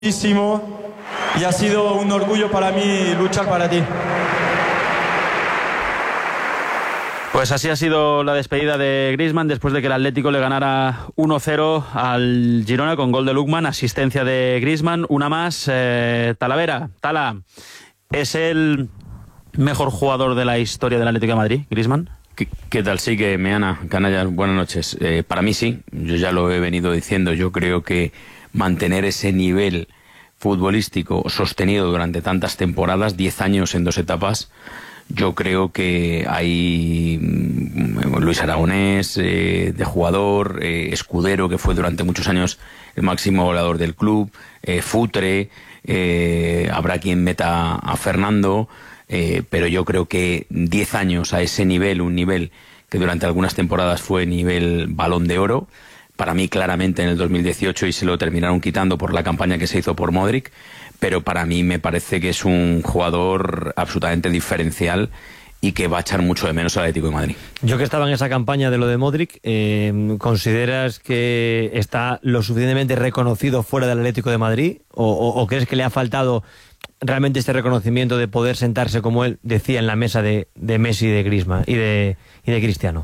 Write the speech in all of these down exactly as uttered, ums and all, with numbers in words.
muchísimo y ha sido un orgullo para mí luchar para ti. Pues así ha sido la despedida de Griezmann después de que el Atlético le ganara uno cero al Girona con gol de Lookman, asistencia de Griezmann. Una más, eh, Talavera, Tala, ¿es el mejor jugador de la historia del Atlético de Madrid, Griezmann? ¿Qué, qué tal? Sí, que Meana, canallas, buenas noches. Eh, para mí sí, yo ya lo he venido diciendo, yo creo que mantener ese nivel futbolístico sostenido durante tantas temporadas, diez años en dos etapas, yo creo que hay Luis Aragonés, eh, de jugador, eh, Escudero, que fue durante muchos años el máximo goleador del club, eh, Futre, eh, habrá quien meta a Fernando, eh, pero yo creo que diez años a ese nivel, un nivel que durante algunas temporadas fue nivel Balón de Oro, para mí claramente en el dos mil dieciocho, y se lo terminaron quitando por la campaña que se hizo por Modric, pero para mí me parece que es un jugador absolutamente diferencial y que va a echar mucho de menos al Atlético de Madrid. Yo que estaba en esa campaña de lo de Modric, eh, ¿consideras que está lo suficientemente reconocido fuera del Atlético de Madrid? ¿O, o, o crees que le ha faltado realmente este reconocimiento de poder sentarse, como él decía, en la mesa de, de Messi y de Griezmann y de, y de Cristiano?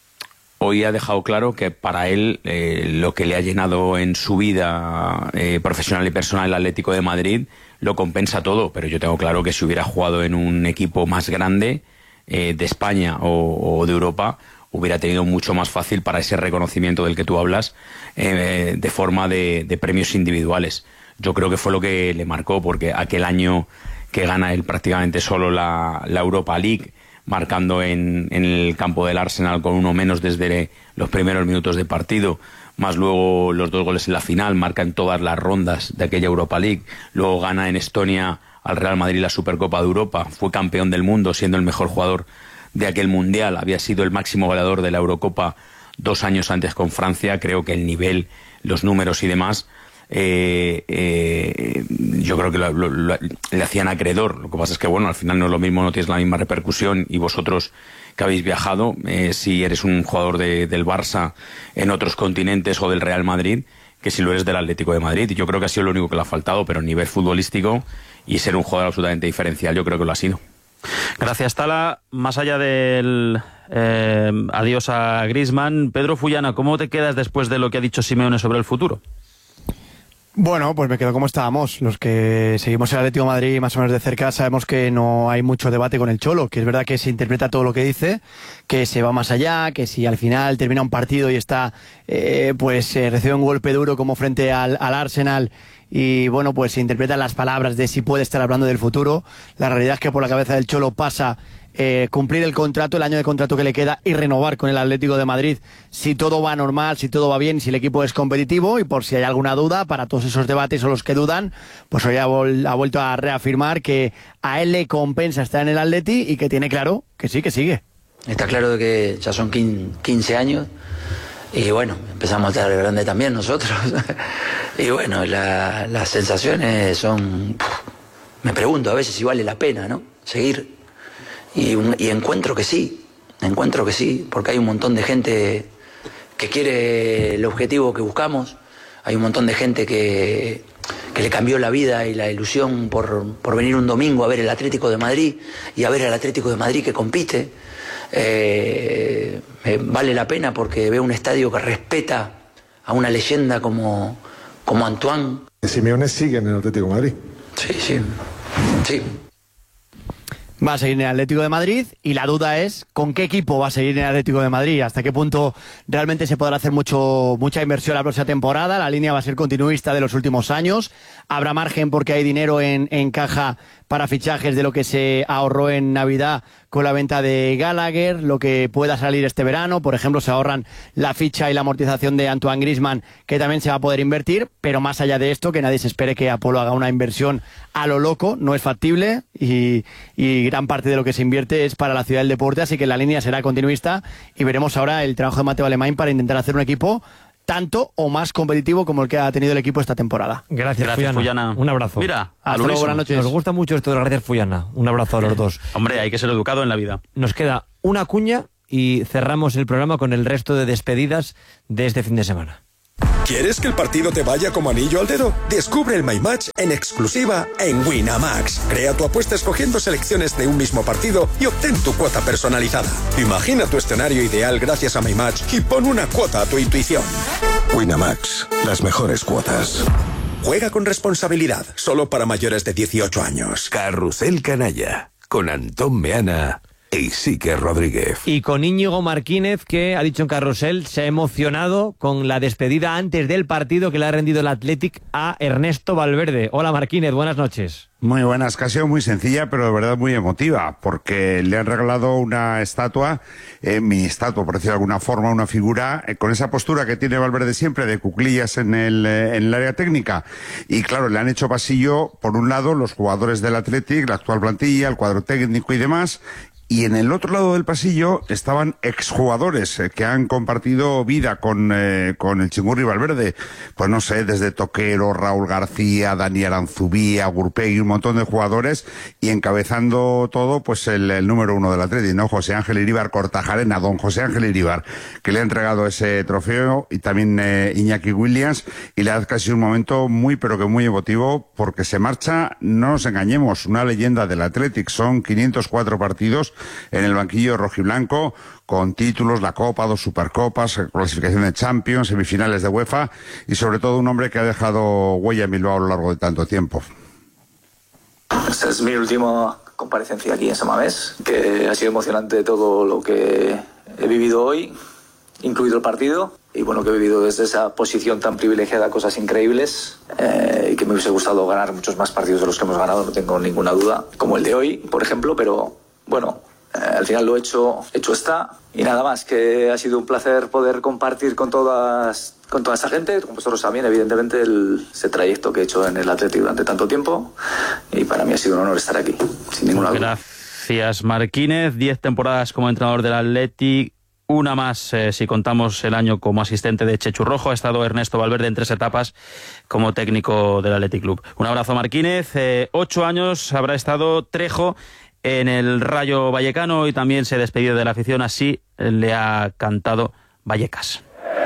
Hoy ha dejado claro que para él eh, lo que le ha llenado en su vida eh, profesional y personal el Atlético de Madrid lo compensa todo, pero yo tengo claro que si hubiera jugado en un equipo más grande eh, de España o, o de Europa, hubiera tenido mucho más fácil para ese reconocimiento del que tú hablas, eh, de forma de, de premios individuales. Yo creo que fue lo que le marcó, porque aquel año que gana él prácticamente solo la, la Europa League, marcando en, en el campo del Arsenal con uno menos desde los primeros minutos de partido, más luego los dos goles en la final, marca en todas las rondas de aquella Europa League, luego gana en Estonia al Real Madrid la Supercopa de Europa, fue campeón del mundo siendo el mejor jugador de aquel Mundial, había sido el máximo goleador de la Eurocopa dos años antes con Francia. Creo que el nivel, los números y demás, Eh, eh, yo creo que lo, lo, lo, le hacían acreedor. Lo que pasa es que, bueno, al final no es lo mismo, no tienes la misma repercusión, y vosotros que habéis viajado, eh, si eres un jugador de, del Barça en otros continentes o del Real Madrid, que si lo eres del Atlético de Madrid. Y yo creo que ha sido lo único que le ha faltado, pero a nivel futbolístico y ser un jugador absolutamente diferencial, yo creo que lo ha sido. Gracias, Tala. Más allá del eh, adiós a Griezmann, Pedro Fullana, ¿cómo te quedas después de lo que ha dicho Simeone sobre el futuro? Bueno, pues me quedo como estábamos. Los que seguimos el Atlético de Madrid más o menos de cerca sabemos que no hay mucho debate con el Cholo, que es verdad que se interpreta todo lo que dice, que se va más allá, que si al final termina un partido y está, eh, pues eh, recibe un golpe duro como frente al, al Arsenal, y bueno, pues se interpretan las palabras de si puede estar hablando del futuro. La realidad es que por la cabeza del Cholo pasa eh, cumplir el contrato, el año de contrato que le queda, y renovar con el Atlético de Madrid si todo va normal, si todo va bien, si el equipo es competitivo. Y por si hay alguna duda, para todos esos debates o los que dudan, pues hoy ha, vol- ha vuelto a reafirmar que a él le compensa estar en el Atleti y que tiene claro que sí, que sigue. Está claro de que ya son quince años y bueno, empezamos a estar grande también nosotros. Y bueno, la, las sensaciones son... Me pregunto a veces si vale la pena, ¿no? Seguir. Y, un, y encuentro que sí, encuentro que sí, porque hay un montón de gente que quiere el objetivo que buscamos, hay un montón de gente que, que le cambió la vida y la ilusión por, por venir un domingo a ver el Atlético de Madrid y a ver al Atlético de Madrid que compite. Eh, eh, vale la pena porque veo un estadio que respeta a una leyenda como, como Antoine. Simeone sigue en el Atlético de Madrid. Sí, sí, sí. Va a seguir en el Atlético de Madrid, y la duda es con qué equipo va a seguir en el Atlético de Madrid, hasta qué punto realmente se podrá hacer mucho mucha inversión la próxima temporada. La línea va a ser continuista de los últimos años, habrá margen porque hay dinero en, en caja para fichajes de lo que se ahorró en Navidad con la venta de Gallagher, lo que pueda salir este verano. Por ejemplo, se ahorran la ficha y la amortización de Antoine Griezmann, que también se va a poder invertir, pero más allá de esto, que nadie se espere que Apolo haga una inversión a lo loco, no es factible, y, y gran parte de lo que se invierte es para la ciudad del deporte, así que la línea será continuista, y veremos ahora el trabajo de Mateo Alemany para intentar hacer un equipo tanto o más competitivo como el que ha tenido el equipo esta temporada. Gracias, Gracias Fullana. Fullana. Un abrazo. Mira, hasta luego, buenas noches. Nos gusta mucho esto de las gracias, Fullana. Un abrazo a los dos. Hombre, hay que ser educado en la vida. Nos queda una cuña y cerramos el programa con el resto de despedidas de este fin de semana. ¿Quieres que el partido te vaya como anillo al dedo? Descubre el My Match en exclusiva en Winamax. Crea tu apuesta escogiendo selecciones de un mismo partido y obtén tu cuota personalizada. Imagina tu escenario ideal gracias a My Match y pon una cuota a tu intuición. Winamax, las mejores cuotas. Juega con responsabilidad, solo para mayores de dieciocho años. Carrusel Canalla, con Antón Meana e Isique Rodríguez. Y con Íñigo Martínez, que ha dicho en Carrusel, se ha emocionado con la despedida antes del partido que le ha rendido el Athletic a Ernesto Valverde. Hola Martínez, buenas noches. Muy buenas, que ha sido muy sencilla, pero de verdad muy emotiva, porque le han regalado una estatua, eh, mini estatua, por decirlo de alguna forma, una figura, eh, con esa postura que tiene Valverde siempre, de cuclillas en el, eh, en el área técnica. Y claro, le han hecho pasillo, por un lado, los jugadores del Athletic, la actual plantilla, el cuadro técnico y demás, y en el otro lado del pasillo estaban exjugadores eh, que han compartido vida con, eh, con el Chingurri Valverde. Pues no sé, desde Toquero, Raúl García, Dani Aranzubía, Gurpegui, un montón de jugadores, y encabezando todo, pues el, el número uno del Atleti, ¿no? José Ángel Iríbar Cortajarena, don José Ángel Iríbar, que le ha entregado ese trofeo, y también eh, Iñaki Williams, y le ha casi un momento muy, pero que muy emotivo, porque se marcha, no nos engañemos, una leyenda del Athletic. Son quinientos cuatro partidos en el banquillo rojiblanco, con títulos, la Copa, dos Supercopas, clasificación de Champions, semifinales de UEFA, y sobre todo un hombre que ha dejado huella en Bilbao a lo largo de tanto tiempo. Esta es mi última comparecencia aquí en Samamés, que ha sido emocionante todo lo que he vivido hoy, incluido el partido, y bueno, que he vivido desde esa posición tan privilegiada cosas increíbles, eh, y que me hubiese gustado ganar muchos más partidos de los que hemos ganado, no tengo ninguna duda, como el de hoy, por ejemplo, pero bueno, Eh, al final lo hecho, hecho está, y nada más, que ha sido un placer poder compartir con todas con toda esa gente, con vosotros también, evidentemente, el, ese trayecto que he hecho en el Athletic durante tanto tiempo, y para mí ha sido un honor estar aquí, sin ninguna duda. Gracias, Martínez. Diez temporadas como entrenador del Athletic, una más eh, si contamos el año como asistente de Chechu Rojo. Ha estado Ernesto Valverde en tres etapas como técnico del Athletic Club. Un abrazo, Martínez. Eh, ocho años habrá estado Trejo en el Rayo Vallecano y también se despedió de la afición. Así le ha cantado Vallecas.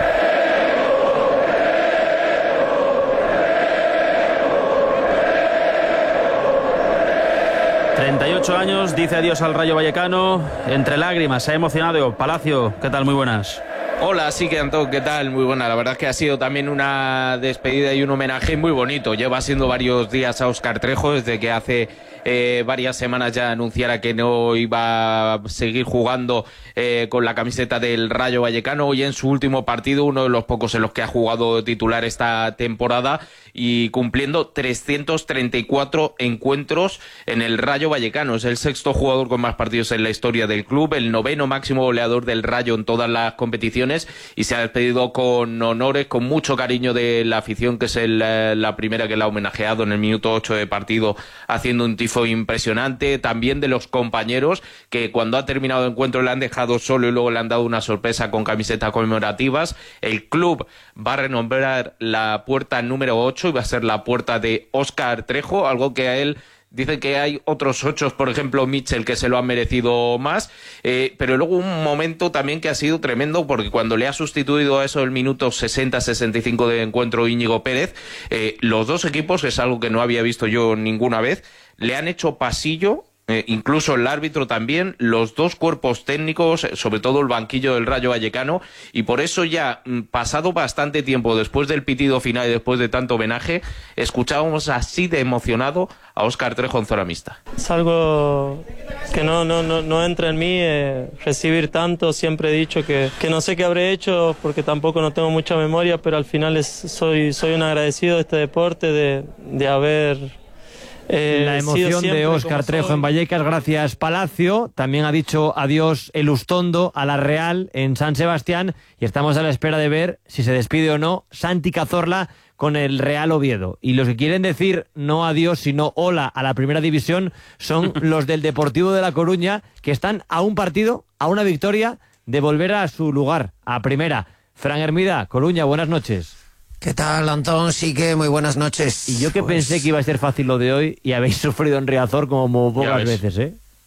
treinta y ocho años, dice adiós al Rayo Vallecano, entre lágrimas, se ha emocionado. Palacio, ¿qué tal? Muy buenas. Hola, sí que Antón, ¿qué tal? Muy buena. La verdad es que ha sido también una despedida y un homenaje muy bonito. Lleva siendo varios días a Óscar Trejo, desde que hace eh, varias semanas ya anunciara que no iba a seguir jugando eh, con la camiseta del Rayo Vallecano. Hoy en su último partido, uno de los pocos en los que ha jugado titular esta temporada, y cumpliendo trescientos treinta y cuatro encuentros en el Rayo Vallecano. Es el sexto jugador con más partidos en la historia del club, el noveno máximo goleador del Rayo en todas las competiciones, y se ha despedido con honores, con mucho cariño de la afición, que es el, la primera que la ha homenajeado en el minuto ocho de partido, haciendo un tifo impresionante. También de los compañeros, que cuando ha terminado el encuentro le han dejado solo y luego le han dado una sorpresa con camisetas conmemorativas. El club va a renombrar la puerta número ocho y va a ser la puerta de Óscar Trejo, algo que a él dicen que hay otros ocho, por ejemplo Mitchell, que se lo han merecido más, eh, pero luego un momento también que ha sido tremendo, porque cuando le ha sustituido a eso el minuto sesenta sesenta y cinco de encuentro Íñigo Pérez, eh, los dos equipos, que es algo que no había visto yo ninguna vez, le han hecho pasillo. Eh, incluso el árbitro también, los dos cuerpos técnicos, sobre todo el banquillo del Rayo Vallecano, y por eso ya pasado bastante tiempo después del pitido final y después de tanto homenaje, escuchábamos así de emocionado a Óscar Trejo en zona mixta. Es algo que no, no, no, no entra en mí, eh, recibir tanto. Siempre he dicho que, que no sé qué habré hecho, porque tampoco no tengo mucha memoria, pero al final es, soy, soy un agradecido de este deporte, de, de haber... Eh, la emoción de Óscar Trejo en Vallecas. Gracias, Palacio. También ha dicho adiós el Ustondo a la Real en San Sebastián, y estamos a la espera de ver si se despide o no Santi Cazorla con el Real Oviedo. Y los que quieren decir no adiós sino hola a la primera división son los del Deportivo de La Coruña, que están a un partido, a una victoria de volver a su lugar, a primera. Fran Hermida, Coruña, buenas noches. ¿Qué tal, Antón? Sí que muy buenas noches. Y yo que pues... pensé que iba a ser fácil lo de hoy, y habéis sufrido en Riazor como pocas veces, ¿eh?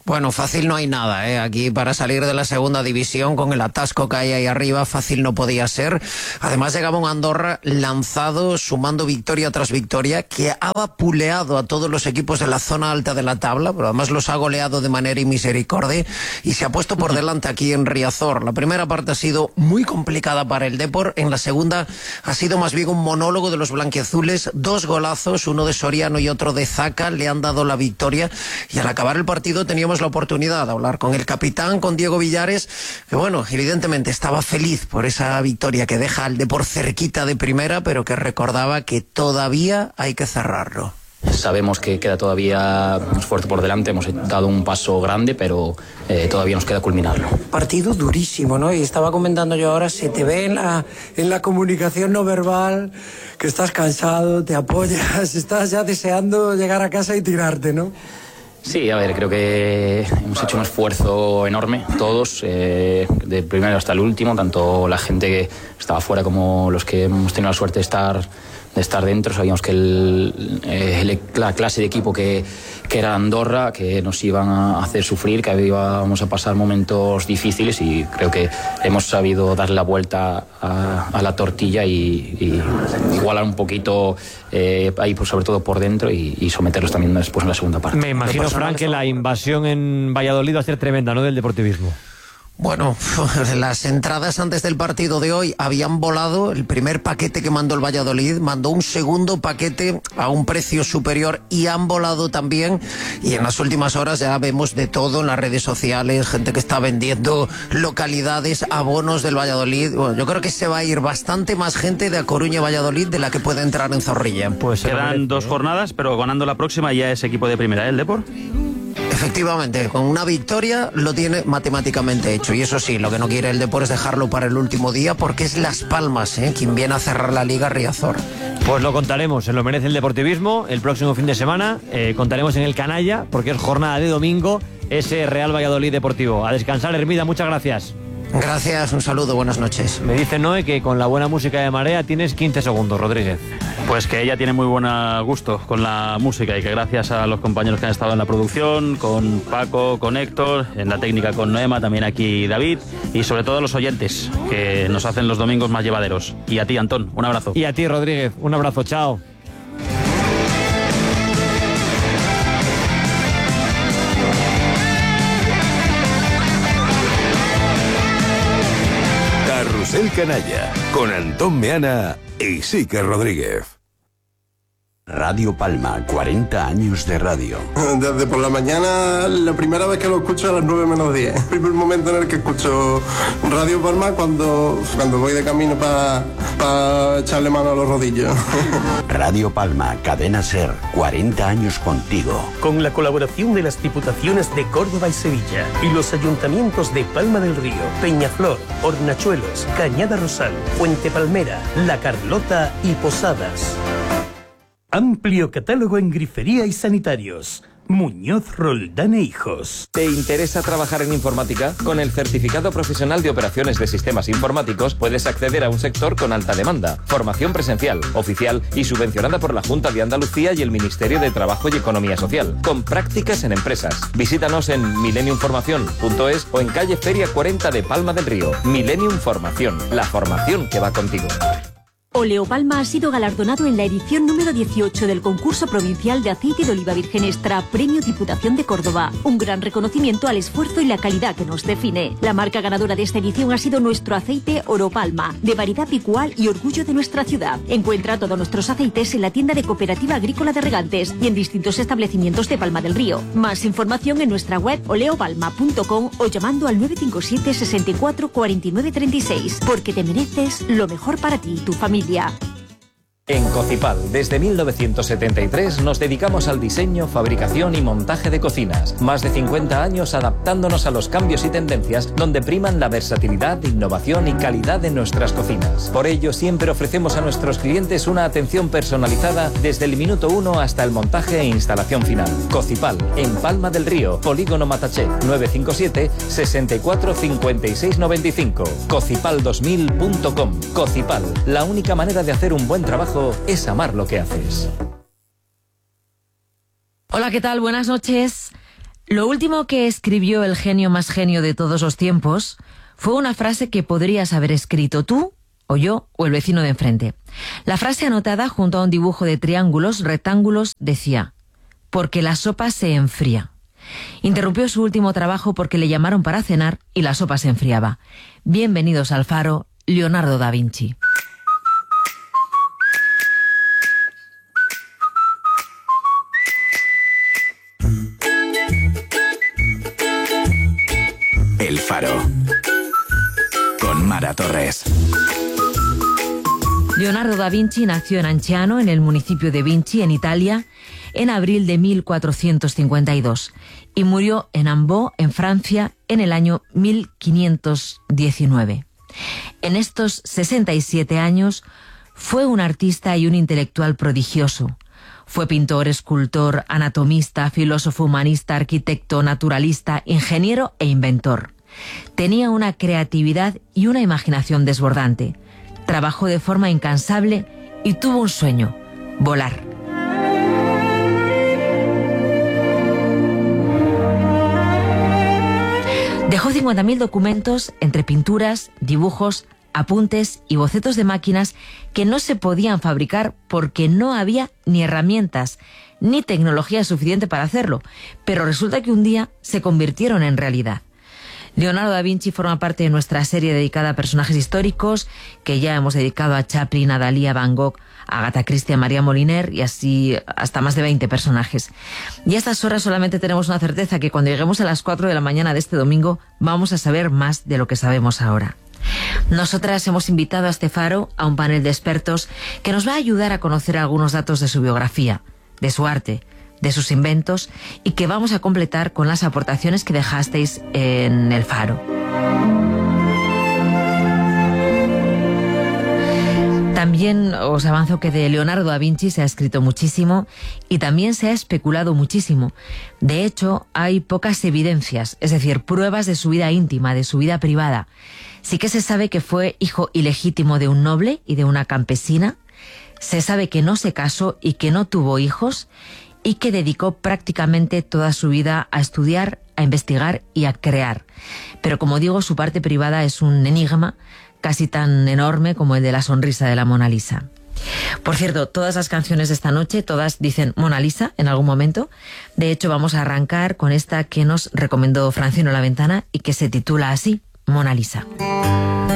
Bueno, fácil no hay nada, ¿eh? Aquí para salir de la segunda división con el atasco que hay ahí arriba, fácil no podía ser. Además llegaba un Andorra lanzado, sumando victoria tras victoria, que ha vapuleado a todos los equipos de la zona alta de la tabla, pero además los ha goleado de manera inmisericordia y se ha puesto por delante aquí en Riazor. La primera parte ha sido muy complicada para el Depor, en la segunda ha sido más bien un monólogo de los blanquiazules, dos golazos, uno de Soriano y otro de Zaca, le han dado la victoria y al acabar el partido teníamos la oportunidad de hablar con el capitán, con Diego Villares, que bueno, evidentemente estaba feliz por esa victoria que deja al Depor cerquita de primera, pero que recordaba que todavía hay que cerrarlo. Sabemos que queda todavía un esfuerzo por delante, hemos dado un paso grande, pero eh, todavía nos queda culminarlo. Partido durísimo, ¿no? Y estaba comentando yo ahora, se te ve en la, en la comunicación no verbal que estás cansado, te apoyas, estás ya deseando llegar a casa y tirarte, ¿no? Sí, a ver, creo que hemos hecho un esfuerzo enorme, todos, eh, de primero hasta el último, tanto la gente que estaba fuera como los que hemos tenido la suerte de estar, de estar dentro. Sabíamos que el, el, la clase de equipo que, que era Andorra, que nos iban a hacer sufrir, que íbamos a pasar momentos difíciles, y creo que hemos sabido darle la vuelta a, a la tortilla y, y igualar un poquito eh, ahí, pues, sobre todo por dentro, y, y someterlos también después en la segunda parte. Me imagino, Fran, que la invasión en Valladolid va a ser tremenda, ¿no?, del deportivismo. Bueno, las entradas antes del partido de hoy habían volado. El primer paquete que mandó el Valladolid mandó un segundo paquete a un precio superior y han volado también. Y en las últimas horas ya vemos de todo en las redes sociales, gente que está vendiendo localidades, abonos del Valladolid. Bueno, yo creo que se va a ir bastante más gente de A Coruña a Valladolid de la que puede entrar en Zorrilla. Pues quedan dos jornadas, pero ganando la próxima ya es equipo de primera, ¿eh, el Depor? Efectivamente, con una victoria lo tiene matemáticamente hecho. Y eso sí, lo que no quiere el Depor es dejarlo para el último día, porque es Las Palmas, ¿eh?, quien viene a cerrar la Liga, Riazor. Pues lo contaremos, se lo merece el deportivismo. El próximo fin de semana eh, contaremos en el Canalla, porque es jornada de domingo, ese Real Valladolid Deportivo. A descansar, Hermida, muchas gracias. Gracias, un saludo, buenas noches. Me dice Noé que con la buena música de Marea tienes quince segundos, Rodríguez. Pues que ella tiene muy buen gusto con la música, y que gracias a los compañeros que han estado en la producción, con Paco, con Héctor, en la técnica con Noema, también aquí David, y sobre todo a los oyentes que nos hacen los domingos más llevaderos. Y a ti, Antón, un abrazo. Y a ti, Rodríguez, un abrazo, chao. Carrusel Canalla, con Antón Meana e Isique Rodríguez. Radio Palma, cuarenta años de radio. Desde por la mañana, la primera vez que lo escucho a las nueve menos diez. El primer momento en el que escucho Radio Palma, cuando, cuando voy de camino para pa echarle mano a los rodillos. Radio Palma, Cadena Ser, cuarenta años contigo. Con la colaboración de las Diputaciones de Córdoba y Sevilla y los ayuntamientos de Palma del Río, Peñaflor, Hornachuelos, Cañada Rosal, Fuente Palmera, La Carlota y Posadas. Amplio catálogo en grifería y sanitarios. Muñoz Roldán e Hijos. ¿Te interesa trabajar en informática? Con el Certificado Profesional de Operaciones de Sistemas Informáticos puedes acceder a un sector con alta demanda. Formación presencial, oficial y subvencionada por la Junta de Andalucía y el Ministerio de Trabajo y Economía Social, con prácticas en empresas. Visítanos en millennium formación punto es o en calle Feria cuarenta de Palma del Río. Millennium Formación, la formación que va contigo. Oleo Palma ha sido galardonado en la edición número dieciocho del concurso provincial de aceite de oliva virgen extra, Premio Diputación de Córdoba. Un gran reconocimiento al esfuerzo y la calidad que nos define. La marca ganadora de esta edición ha sido nuestro aceite Oro Palma, de variedad picual y orgullo de nuestra ciudad. Encuentra todos nuestros aceites en la tienda de Cooperativa Agrícola de Regantes y en distintos establecimientos de Palma del Río. Más información en nuestra web oleopalma punto com o llamando al nueve cinco siete, sesenta y cuatro, cuarenta y nueve, treinta y seis, porque te mereces lo mejor para ti y tu familia. En Cocipal, desde mil novecientos setenta y tres, nos dedicamos al diseño, fabricación y montaje de cocinas. Más de cincuenta años adaptándonos a los cambios y tendencias, donde priman la versatilidad, innovación y calidad de nuestras cocinas. Por ello, siempre ofrecemos a nuestros clientes una atención personalizada desde el minuto uno hasta el montaje e instalación final. Cocipal, en Palma del Río, Polígono Mataché, nueve cinco siete, sesenta y cuatro, cincuenta y seis, noventa y cinco. cocipal dos mil punto com. Cocipal, la única manera de hacer un buen trabajo es amar lo que haces. Hola, ¿qué tal? Buenas noches. Lo último que escribió el genio más genio de todos los tiempos fue una frase que podrías haber escrito tú, o yo, o el vecino de enfrente. La frase anotada junto a un dibujo de triángulos, rectángulos, decía: porque la sopa se enfría. Interrumpió su último trabajo porque le llamaron para cenar y la sopa se enfriaba. Bienvenidos al Faro, Leonardo da Vinci. El Faro, con Mara Torres. Leonardo da Vinci nació en Anciano, en el municipio de Vinci, en Italia, en abril de mil cuatrocientos cincuenta y dos y murió en Ambos, en Francia, en el año mil quinientos diecinueve. En estos sesenta y siete años fue un artista y un intelectual prodigioso. Fue pintor, escultor, anatomista, filósofo, humanista, arquitecto, naturalista, ingeniero e inventor. Tenía una creatividad y una imaginación desbordante. Trabajó de forma incansable y tuvo un sueño: volar. Dejó cincuenta mil documentos entre pinturas, dibujos, apuntes y bocetos de máquinas que no se podían fabricar porque no había ni herramientas ni tecnología suficiente para hacerlo, pero resulta que un día se convirtieron en realidad. Leonardo da Vinci forma parte de nuestra serie dedicada a personajes históricos, que ya hemos dedicado a Chaplin, a Dalí, a Van Gogh, a Agatha Christie, a María Moliner y así hasta más de veinte personajes. Y a estas horas solamente tenemos una certeza, que cuando lleguemos a las cuatro de la mañana de este domingo vamos a saber más de lo que sabemos ahora. Nosotras hemos invitado a este Faro a un panel de expertos que nos va a ayudar a conocer algunos datos de su biografía, de su arte, de sus inventos, y que vamos a completar con las aportaciones que dejasteis en el Faro. También os avanzo que de Leonardo da Vinci se ha escrito muchísimo y también se ha especulado muchísimo. De hecho, hay pocas evidencias, es decir, pruebas de su vida íntima, de su vida privada. Sí que se sabe que fue hijo ilegítimo de un noble y de una campesina. Se sabe que no se casó y que no tuvo hijos, y que dedicó prácticamente toda su vida a estudiar, a investigar y a crear. Pero como digo, su parte privada es un enigma casi tan enorme como el de la sonrisa de la Mona Lisa. Por cierto, todas las canciones de esta noche, todas dicen Mona Lisa en algún momento. De hecho, vamos a arrancar con esta que nos recomendó Francino La Ventana y que se titula así, Mona Lisa.